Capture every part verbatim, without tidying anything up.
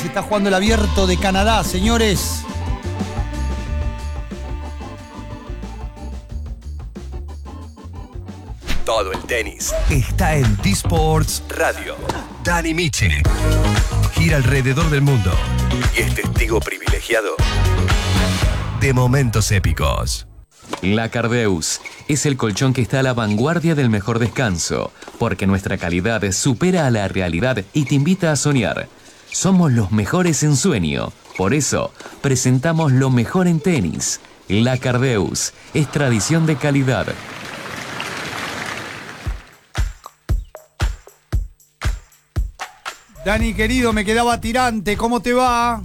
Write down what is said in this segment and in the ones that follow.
Se está jugando el Abierto de Canadá, señores. Todo el tenis está en D-Sports Radio. Dani Miche gira alrededor del mundo y es testigo privilegiado de momentos épicos. La Cardeus es el colchón que está a la vanguardia del mejor descanso, porque nuestra calidad supera a la realidad y te invita a soñar. Somos los mejores en sueño, por eso presentamos lo mejor en tenis. La Cardeus es tradición de calidad. Dani, querido, me quedaba tirante. ¿Cómo te va?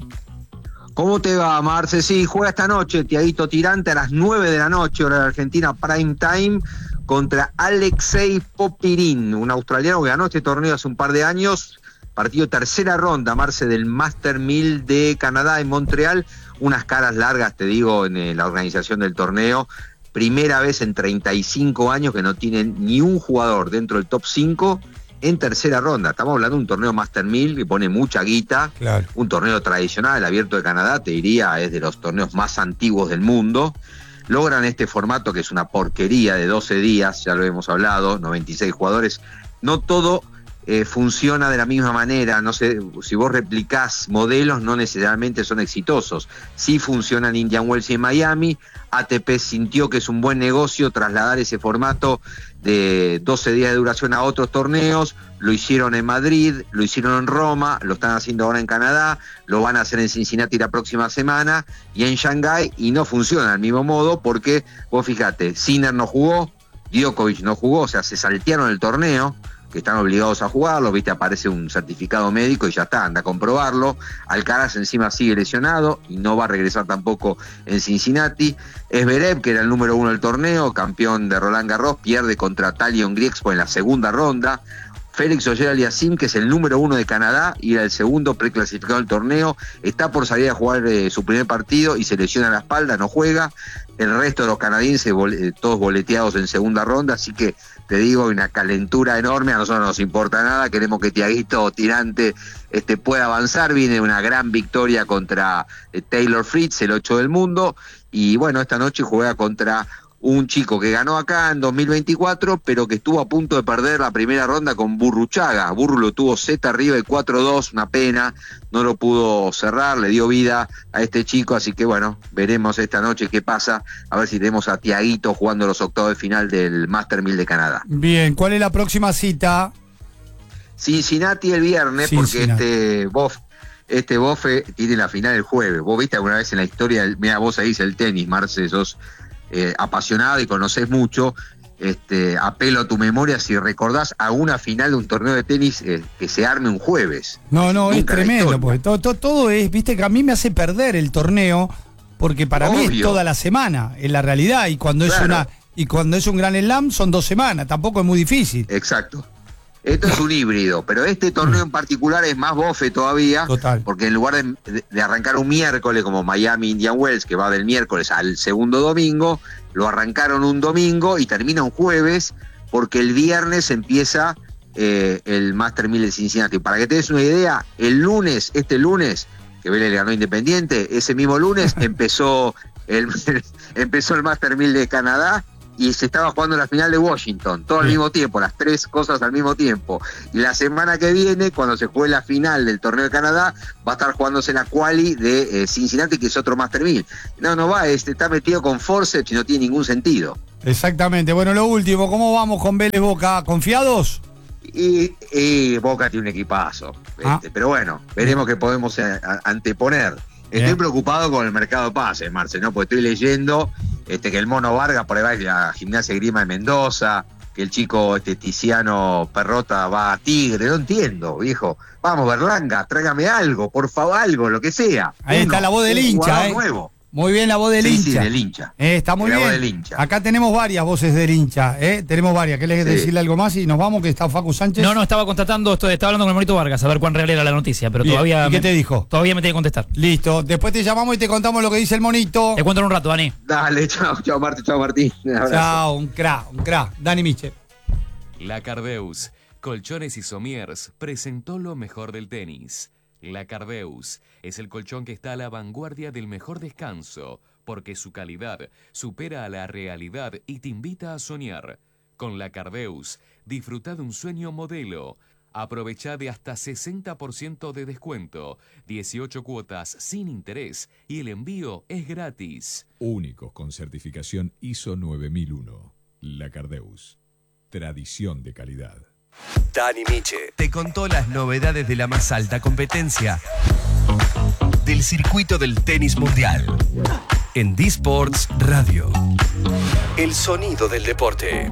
¿Cómo te va, Marce? Sí, juega esta noche Tiaguito Tirante a las nueve de la noche, hora de Argentina, prime time, contra Alexei Popyrin, un australiano que ganó este torneo hace un par de años. Partido tercera ronda, Marce, del Master mil de Canadá en Montreal. Unas caras largas, te digo, en la organización del torneo. Primera vez en treinta y cinco años que no tienen ni un jugador dentro del top cinco en tercera ronda. Estamos hablando de un torneo Master mil que pone mucha guita. Claro. Un torneo tradicional, el Abierto de Canadá, te diría, es de los torneos más antiguos del mundo. Logran este formato que es una porquería de doce días, ya lo hemos hablado, noventa y seis jugadores. No todo Eh, funciona de la misma manera, no sé, si vos replicás modelos no necesariamente son exitosos. Sí funciona en Indian Wells y en Miami. A T P sintió que es un buen negocio trasladar ese formato de doce días de duración a otros torneos. Lo hicieron en Madrid, lo hicieron en Roma, lo están haciendo ahora en Canadá, lo van a hacer en Cincinnati la próxima semana y en Shanghái, y no funciona del mismo modo porque, vos fíjate, Sinner no jugó, Djokovic no jugó, o sea, se saltearon el torneo, que están obligados a jugarlo, viste, aparece un certificado médico y ya está, anda a comprobarlo. Alcaraz encima sigue lesionado y no va a regresar tampoco en Cincinnati. Zverev, que era el número uno del torneo, campeón de Roland Garros, pierde contra Talion Griexpo en la segunda ronda. Félix Auger-Aliassime, que es el número uno de Canadá y era el segundo preclasificado del torneo, está por salir a jugar eh, su primer partido y se lesiona la espalda, no juega. El resto de los canadienses, eh, todos boleteados en segunda ronda, así que te digo, una calentura enorme. A nosotros no nos importa nada, queremos que Tiaguito Tirante este, pueda avanzar. Viene una gran victoria contra eh, Taylor Fritz, el ocho del mundo, y bueno, esta noche juega contra un chico que ganó acá en dos mil veinticuatro, pero que estuvo a punto de perder la primera ronda con Burruchaga. Burru lo tuvo set arriba de cuatro dos, una pena, no lo pudo cerrar, le dio vida a este chico, así que bueno, veremos esta noche qué pasa, a ver si tenemos a Tiaguito jugando los octavos de final del Master mil de Canadá. Bien, ¿cuál es la próxima cita? Cincinnati el viernes, Cincinnati. porque este Bof, este Bofe tiene la final el jueves. ¿Vos viste alguna vez en la historia, mira, vos ahí dice el tenis, Marce, sos Eh, apasionado y conocés mucho, este, apelo a tu memoria si recordás alguna final de un torneo de tenis eh, que se arme un jueves. No, no, es tremendo, porque todo, todo, todo es, viste, que a mí me hace perder el torneo, porque para Obvio. mí es toda la semana, en la realidad, y cuando claro. es una y cuando es un gran slam son dos semanas, tampoco es muy difícil. Exacto. Esto es un híbrido, pero este torneo en particular es más bofe todavía. Total. Porque en lugar de, de arrancar un miércoles como Miami Indian Wells, que va del miércoles al segundo domingo, lo arrancaron un domingo y termina un jueves, porque el viernes empieza eh, el Master mil de Cincinnati. Para que te des una idea, el lunes, este lunes, que Vélez le ganó Independiente, ese mismo lunes empezó el, empezó el Master mil de Canadá, y se estaba jugando la final de Washington, todo al mismo tiempo, las tres cosas al mismo tiempo. Y la semana que viene, cuando se juegue la final del torneo de Canadá, va a estar jugándose la quali de eh, Cincinnati, que es otro Master mil. No, no va, este, está metido con forceps y no tiene ningún sentido. Exactamente. Bueno, lo último, ¿cómo vamos con Vélez Boca? ¿Confiados? Y, y Boca tiene un equipazo, ah. este, pero bueno, veremos qué podemos eh, anteponer. Estoy Bien. preocupado con el mercado de pases, Marce, ¿no? Porque estoy leyendo este, que el Mono Vargas por ahí va a la Gimnasia Grima de Mendoza, que el chico este, Tiziano Perrota va a Tigre. No entiendo, viejo. Vamos, Berlanga, tráigame algo, por favor, algo, lo que sea. Ahí Uno, está la voz del hincha, ¿eh? Nuevo. Muy bien la voz del sí, hincha. Sí, del hincha. Eh, está muy la bien. Voz del hincha. Acá tenemos varias voces del hincha, ¿eh? Tenemos varias. ¿Querés sí. decirle algo más y nos vamos, que está Facu Sánchez? No, no, estaba constatando, estoy, estaba hablando con el Monito Vargas, a ver cuán real era la noticia, pero bien. todavía... ¿Y qué me, te dijo? Todavía me tiene que contestar. Listo, después te llamamos y te contamos lo que dice el Monito. Te cuento en un rato, Dani. Dale, chao, chao Martín, chao Martín. Chao, un crack, un crack. Dani Miche. La Cardeus, Colchones y Somiers, presentó lo mejor del tenis. La Cardeus es el colchón que está a la vanguardia del mejor descanso, porque su calidad supera a la realidad y te invita a soñar. Con La Cardeus, disfruta de un sueño modelo. Aprovecha de hasta sesenta por ciento de descuento, dieciocho cuotas sin interés y el envío es gratis. Únicos con certificación I S O nueve mil uno. La Cardeus. Tradición de calidad. Dani Miche te contó las novedades de la más alta competencia del circuito del tenis mundial en D-Sports Radio. El sonido del deporte.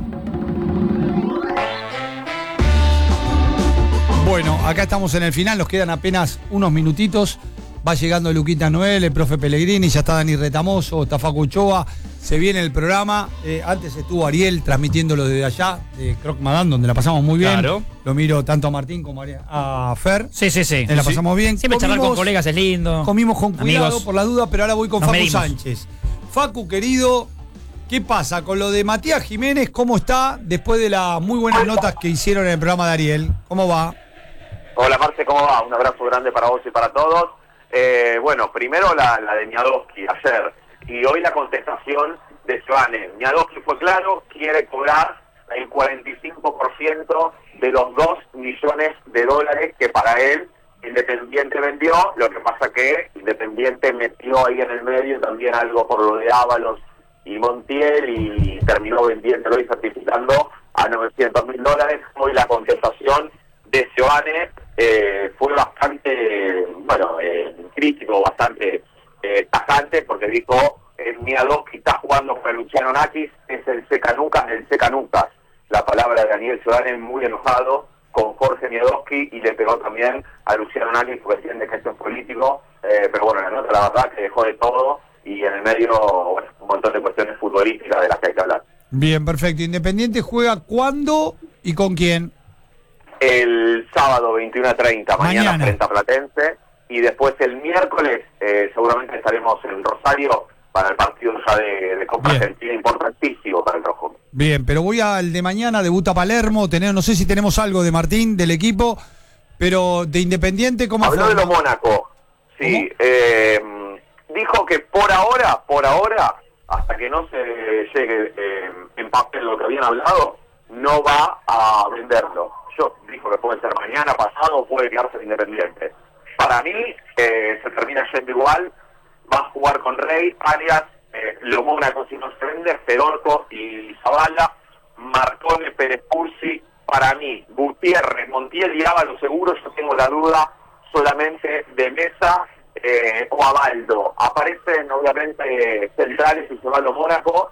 Bueno, acá estamos en el final, nos quedan apenas unos minutitos. Va llegando Luquita Noel, el profe Pellegrini, ya está Dani Retamoso, está Facu Ochoa. Se viene el programa. Eh, antes estuvo Ariel transmitiéndolo desde allá, de Croc Madame, donde la pasamos muy bien. Claro. Lo miro tanto a Martín como a Fer. Sí, sí, sí. Eh, la pasamos bien. Siempre charlar con colegas es lindo. Comimos con cuidado Amigos. por la duda, pero ahora voy con Nos Facu medimos. Sánchez. Facu, querido, ¿qué pasa con lo de Matías Jiménez? ¿Cómo está después de las muy buenas notas que hicieron en el programa de Ariel? ¿Cómo va? Hola Marce, ¿cómo va? Un abrazo grande para vos y para todos. Eh, bueno, primero la, la de Miadowski ayer y hoy la contestación de Joane. Miadowski fue claro, quiere cobrar el cuarenta y cinco por ciento de los dos millones de dólares que para él Independiente vendió. Lo que pasa que Independiente metió ahí en el medio también algo por lo de Ábalos y Montiel y terminó vendiéndolo y certificando a novecientos mil dólares. Hoy la contestación de Joane eh, fue bastante, bueno, eh, crítico, bastante eh, tajante, porque dijo, eh, Miadowski está jugando con Luciano Nakis, es el secanucas del secanucas. La palabra de Daniel Joane, muy enojado con Jorge Miadowski, y le pegó también a Luciano Nakis porque entiende que esto es político, eh, pero bueno, la nota la verdad que dejó de todo, y en el medio, bueno, un montón de cuestiones futbolísticas de las que hay que hablar. Bien, perfecto. ¿Independiente juega cuándo y con quién? El sábado veintiuno a treinta, mañana, Mañana. frente a Platense, y después el miércoles eh, seguramente estaremos en Rosario para el partido ya de, de Copa Bien. Argentina, importantísimo para el rojo. Bien, pero voy al de mañana, debuta Palermo, tener, no sé si tenemos algo de Martín, del equipo, pero de Independiente, ¿cómo Habló fue? de lo Mónaco, sí, eh, dijo que por ahora, por ahora, hasta que no se llegue eh, en papel lo que habían hablado, no va a venderlo. Yo dijo que puede ser mañana, pasado, o puede quedarse en Independiente. Para mí, eh, se termina yendo igual, va a jugar con Rey, alias, eh, lo Mónaco si no se vende, Fedorco y Zavala, Marcone, Pérez Cursi, para mí, Gutiérrez, Montiel y Ábalos seguro. Yo tengo la duda solamente de Mesa eh, o Abaldo. Aparecen obviamente centrales y se va a lo Mónaco.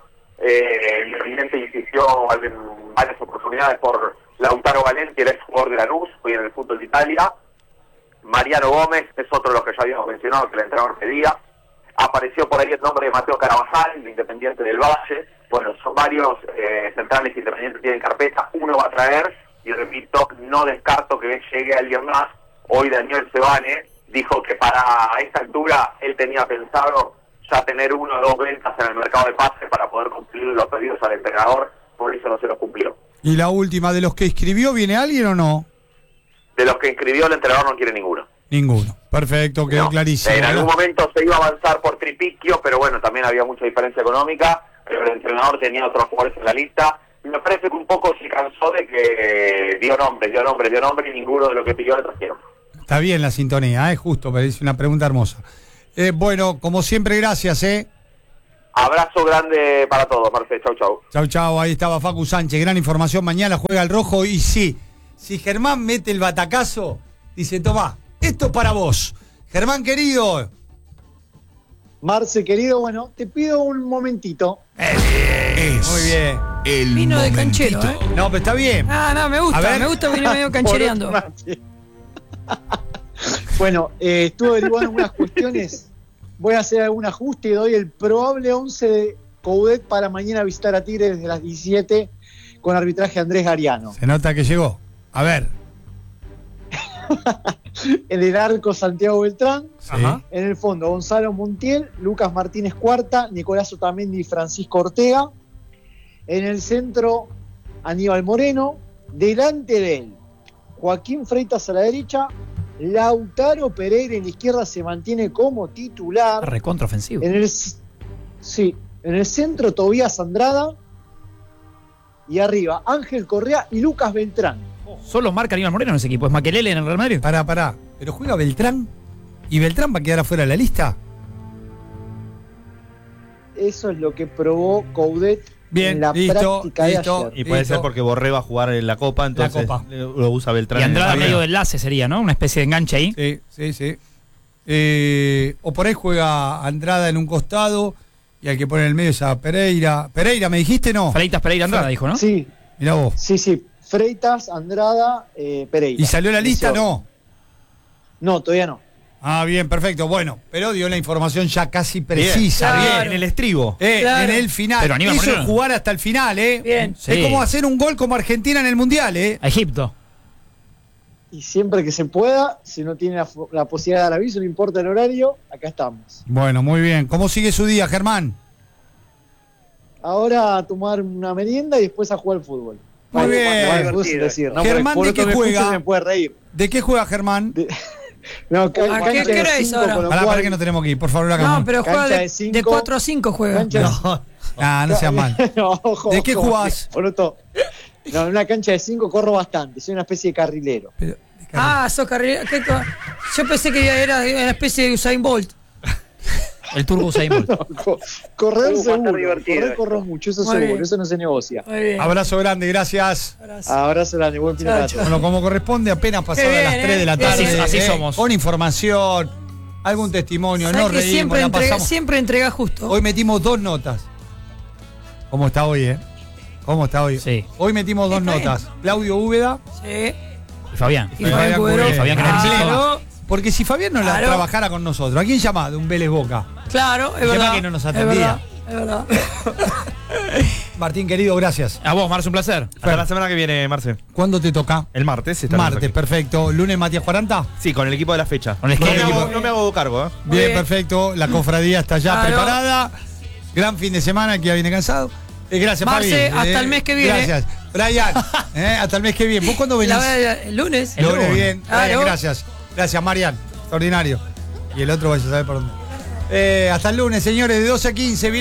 Eh, Independiente insistió en varias oportunidades por Lautaro Valenti, el ex jugador de Lanús, hoy en el fútbol de Italia. Mariano Gómez es otro de los que ya habíamos mencionado que el entrenador pedía. Apareció por ahí el nombre de Mateo Carabajal, de Independiente del Valle. Bueno, son varios eh, centrales independientes que tienen carpeta. Uno va a traer, y repito, no descarto que llegue alguien más. Hoy Daniel Sebane dijo que para esta altura él tenía pensado ya tener uno o dos ventas en el mercado de pases para poder cumplir los pedidos al entrenador. Por eso no se los cumplió. Y la última, ¿de los que escribió viene alguien o no? De los que inscribió el entrenador no quiere ninguno. Ninguno. Perfecto, quedó No. clarísimo. En algún momento se iba a avanzar por Tripiquio, pero bueno, también había mucha diferencia económica, pero el entrenador tenía otros jugadores en la lista. Y me parece que un poco se cansó de que dio nombre, dio nombre, dio nombre, y ninguno de los que pidió le trajeron. Está bien la sintonía, es ¿eh? Justo, me dice una pregunta hermosa. Eh, bueno, como siempre, gracias, ¿eh? Abrazo grande para todos, Marce. Chau, chau. Chau, chau, ahí estaba Facu Sánchez, gran información. Mañana juega el rojo y sí, si Germán mete el batacazo, dice, tomá, esto es para vos. Germán querido. Marce, querido, bueno, te pido un momentito. Es Muy bien. el Vino de momentito. canchero, ¿eh? No, pero está bien. Ah, no, me gusta, A ver. me gusta venir medio canchereando. Por otra parte. Bueno, eh, estuve averiguando algunas cuestiones. Voy a hacer algún ajuste y doy el probable once de Coudet para mañana visitar a Tigre desde las diecisiete con arbitraje Andrés Gariano. Se nota que llegó. A ver. En el arco, Santiago Beltrán. Sí. Ajá. En el fondo, Gonzalo Montiel, Lucas Martínez Cuarta, Nicolás Otamendi y Francisco Ortega. En el centro, Aníbal Moreno. Delante de él, Joaquín Freitas a la derecha, Lautaro Pereira en la izquierda se mantiene como titular. Recontraofensivo. En el, sí, en el centro Tobías Andrada. Y arriba Ángel Correa y Lucas Beltrán. Solo marca Aníbal Moreno en ese equipo. ¿Es Makelele en el Real Madrid? Pará, pará. ¿Pero juega Beltrán? ¿Y Beltrán va a quedar afuera de la lista? Eso es lo que probó Coudet Bien, en la listo, práctica listo. de ayer. Y puede Listo. ser porque Borré va a jugar en la Copa, entonces Copa. lo usa Beltrán. Y en el Andrada medio. medio de enlace sería, ¿no? Una especie de enganche ahí. Sí, sí, sí. Eh, o por ahí juega Andrada en un costado y al que pone en el medio es a Pereira. Pereira, ¿me dijiste no? Freitas Pereira Andrada, dijo, ¿no? Sí, Mirá vos. sí, sí. Freitas, Andrada, eh, Pereira. ¿Y salió la lista? Ese orden. No. No, todavía no. Ah, bien, perfecto. Bueno, pero dio la información ya casi precisa. Bien, Bien. bien, en el estribo. Eh, Claro. En el final. Pero Aníbal Eso Moreno- es jugar hasta el final, ¿eh? Bien. Es Sí. como hacer un gol como Argentina en el Mundial, ¿eh? A Egipto. Y siempre que se pueda, si no tiene la, la posibilidad de dar aviso, no importa el horario, acá estamos. Bueno, muy bien. ¿Cómo sigue su día, Germán? Ahora a tomar una merienda y después a jugar al fútbol. Muy Vale, bien. vale, vale, puedo decir, no, Germán, por ¿de otro qué me escucha, juega? se me puede reír. ¿De qué juega Germán? De- no, ca- ¿A cancha qué- de qué hora es cinco, ahora? con lo Pará, cual- pará que no tenemos que ir, por favor, la No, pero juega Cancha de, de cinco. de cuatro a cinco juega. cancha de- No. Ah, no seas mal. No, ojo, ¿De qué ojo, jugás? boludo. No, en una cancha de cinco corro bastante, soy una especie de carrilero. Pero- Ah, sos carrilero. ¿Qué co- Yo pensé que era una especie de Usain Bolt. El Turbo Usain Bolt. No, co- correr Uh, va a estar seguro, divertido correr esto. corro mucho, eso Muy seguro, bien. eso no se negocia. Muy bien. Abrazo grande, gracias. Abrazo. Abrazo grande, buen fin de Chao, semana. Bueno, como corresponde, apenas pasadas Qué bien, las tres de la eh. tarde. Así- así eh, somos. Con información, algún testimonio, ¿Sabés no que reímos, siempre, la entrega, pasamos. siempre entrega justo. Hoy metimos dos notas. ¿Cómo está hoy, eh? ¿Cómo está hoy? Sí. Hoy metimos dos Está bien. notas. Claudio Úbeda Sí. Y Fabián. Y Fabián Cubero. Y Fabián que Ah, necesita. claro, Porque si Fabián no la Claro. trabajara con nosotros, ¿a quién llama de un Vélez Boca? claro, es El tema verdad. que no nos es atendía. verdad, Es verdad. Martín, querido, gracias. A vos, Marce, un placer. Hasta la semana que viene, Marce. ¿Cuándo te toca? El martes estaremos Martes, aquí. perfecto. ¿Lunes Matías cuarenta? Sí, con el equipo de la fecha. Con el no, me equipo. hago, no me hago cargo, ¿eh? Bien, bien. perfecto. La cofradía está ya Claro. preparada. Gran fin de semana, que ya viene cansado. Eh, gracias, Marce, Fabi. hasta Eh, el mes que viene. Gracias. Brian, eh, hasta el mes que viene. ¿Vos cuándo venís? La voy a- el lunes. El Lunes, lunes. bien. Claro. Brian, gracias. Gracias, Marian. Extraordinario. Y el otro vaya a saber por dónde. Eh, hasta el lunes, señores, de doce a quince. Viene